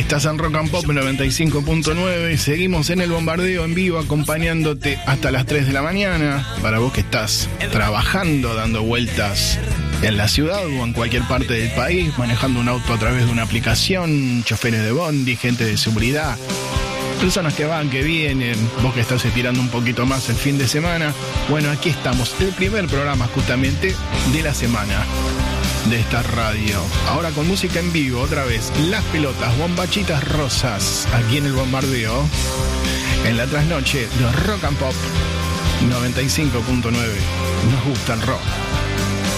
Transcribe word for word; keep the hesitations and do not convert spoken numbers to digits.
Estás en Rock and Pop noventa y cinco punto nueve. Seguimos en el bombardeo en vivo acompañándote hasta las tres de la mañana. Para vos que estás trabajando, dando vueltas en la ciudad o en cualquier parte del país, manejando un auto a través de una aplicación, choferes de bondi, gente de seguridad, personas que van, que vienen, vos que estás estirando un poquito más el fin de semana. Bueno, aquí estamos, el primer programa justamente de la semana de esta radio. Ahora con música en vivo, otra vez, Las Pelotas, Bombachitas Rosas, aquí en el bombardeo, en la trasnoche de Rock and Pop noventa y cinco punto nueve. Nos gusta el rock.